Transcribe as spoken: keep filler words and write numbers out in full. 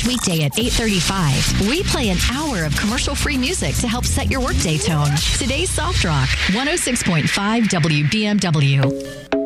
each weekday at eight thirty-five, we play an hour of commercial-free music to help set your workday tone. Today's Soft Rock, one oh six point five W B M W.